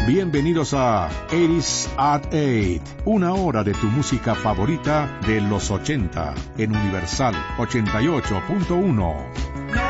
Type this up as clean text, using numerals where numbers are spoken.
Bienvenidos a 80s at 8, una hora de tu música favorita de los 80 en Universal 88.1.